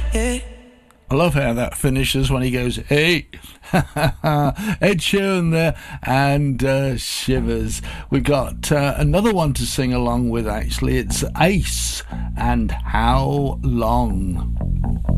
Yeah. I love how that finishes when he goes, hey. Ed Sheeran there and Shivers. We've got another one to sing along with, actually. It's Ace and How Long.